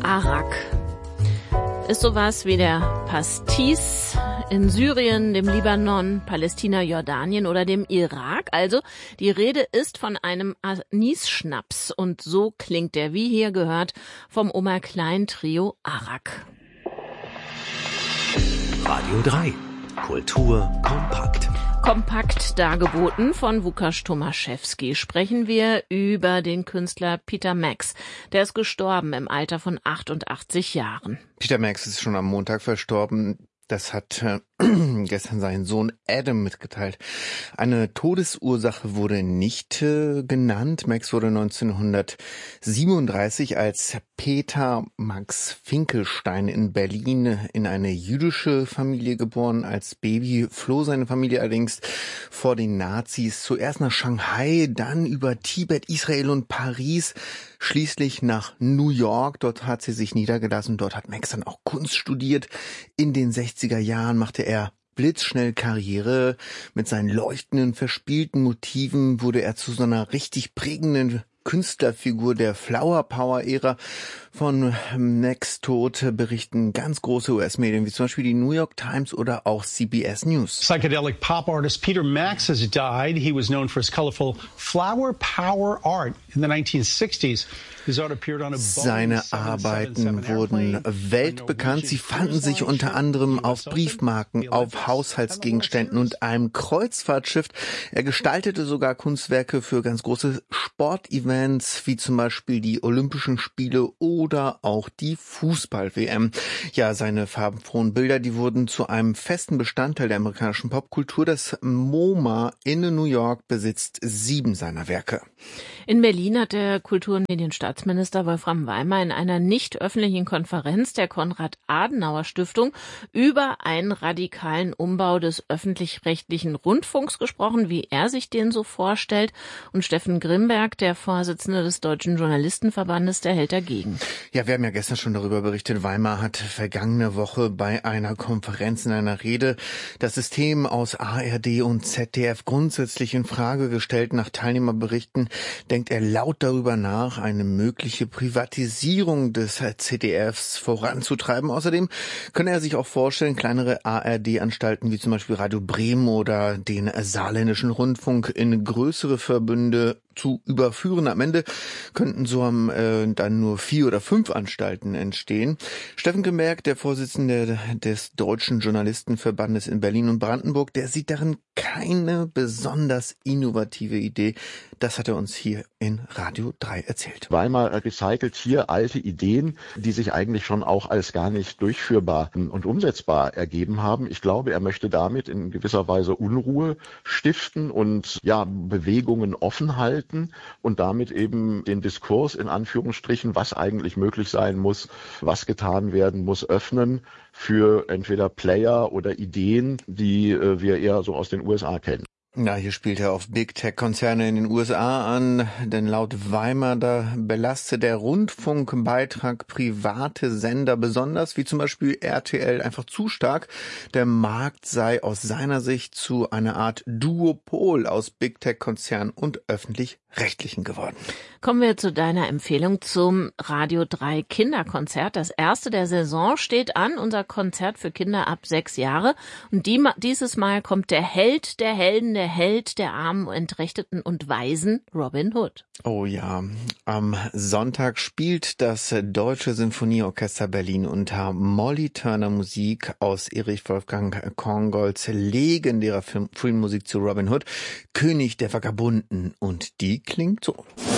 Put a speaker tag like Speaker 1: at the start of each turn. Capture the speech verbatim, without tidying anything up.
Speaker 1: Arak ist sowas wie der Pastis in Syrien, dem Libanon, Palästina, Jordanien oder dem Irak. Also die Rede ist von einem Anis-Schnaps und so klingt der, wie hier gehört, vom Omar Klein Trio Arak.
Speaker 2: Radio drei. Kultur kompakt.
Speaker 1: Kompakt dargeboten von Łukasz Tomaszewski sprechen wir über den Künstler Peter Max. Der ist gestorben im Alter von achtundachtzig Jahren.
Speaker 3: Peter Max ist schon am Montag verstorben. Das hat äh, gestern sein Sohn Adam mitgeteilt. Eine Todesursache wurde nicht äh, genannt. Max wurde neunzehnhundertsiebenunddreißig als Peter Max Finkelstein in Berlin in eine jüdische Familie geboren. Als Baby floh seine Familie allerdings vor den Nazis. Zuerst nach Shanghai, dann über Tibet, Israel und Paris, schließlich nach New York. Dort hat sie sich niedergelassen. Dort hat Max dann auch Kunst studiert. In den sechziger Jahren machte er blitzschnell Karriere. Mit seinen leuchtenden, verspielten Motiven wurde er zu so einer richtig prägenden Künstlerfigur der Flower Power Ära. Von Max Tod berichten ganz große U S-Medien wie zum Beispiel die New York Times oder auch C B S News.
Speaker 4: Psychedelic pop artist Peter Max has died. He was known for his colorful flower power art in the nineteen sixties.
Speaker 3: Seine Arbeiten wurden weltbekannt. Sie fanden sich unter anderem auf Briefmarken, auf Haushaltsgegenständen und einem Kreuzfahrtschiff. Er gestaltete sogar Kunstwerke für ganz große Sportevents, wie zum Beispiel die Olympischen Spiele oder auch die Fußball-W M. Ja, seine farbenfrohen Bilder, die wurden zu einem festen Bestandteil der amerikanischen Popkultur. Das MoMA in New York besitzt sieben seiner Werke.
Speaker 1: In Berlin hat der Kultur- und Medienstaatsminister Wolfram Weimer in einer nicht öffentlichen Konferenz der Konrad-Adenauer-Stiftung über einen radikalen Umbau des öffentlich-rechtlichen Rundfunks gesprochen, wie er sich den so vorstellt. Und Steffen Grimberg, der Vorsitzende des Deutschen Journalistenverbandes, der hält dagegen.
Speaker 3: Ja, wir haben ja gestern schon darüber berichtet. Weimer hat vergangene Woche bei einer Konferenz in einer Rede das System aus A R D und Z D F grundsätzlich in Frage gestellt. Nach Teilnehmerberichten denkt er laut darüber nach, eine mögliche Privatisierung des Z D Fs voranzutreiben. Außerdem könne er sich auch vorstellen, kleinere A R D-Anstalten wie zum Beispiel Radio Bremen oder den Saarländischen Rundfunk in größere Verbünde zu überführen. Am Ende könnten so am, äh, dann nur vier oder fünf Anstalten entstehen. Steffen Grimberg, der Vorsitzende des Deutschen Journalistenverbandes in Berlin und Brandenburg, der sieht darin keine besonders innovative Idee. Das hat er uns hier in Radio drei erzählt.
Speaker 5: Weimar recycelt hier alte Ideen, die sich eigentlich schon auch als gar nicht durchführbar und umsetzbar ergeben haben. Ich glaube, er möchte damit in gewisser Weise Unruhe stiften und ja, Bewegungen offen halten und damit eben den Diskurs in Anführungsstrichen, was eigentlich möglich sein muss, was getan werden muss, öffnen für entweder Player oder Ideen, die äh, wir eher so aus den U S A kennen.
Speaker 3: Ja, hier spielt er auf Big Tech-Konzerne in den U S A an, denn laut Weimer, da belaste der Rundfunkbeitrag private Sender besonders, wie zum Beispiel R T L, einfach zu stark. Der Markt sei aus seiner Sicht zu einer Art Duopol aus Big Tech-Konzernen und Öffentlich-Rechtlichen geworden.
Speaker 1: Kommen wir zu deiner Empfehlung zum Radio drei Kinderkonzert. Das erste der Saison steht an, unser Konzert für Kinder ab sechs Jahre. Und die, dieses Mal kommt der Held der Helden, der Held der Armen, Entrechteten und Waisen, Robin Hood.
Speaker 3: Oh ja, am Sonntag spielt das Deutsche Sinfonieorchester Berlin unter Molly Turner Musik aus Erich Wolfgang Korngolds legendärer Filmmusik zu Robin Hood, König der Vagabunden. Und die klingt so.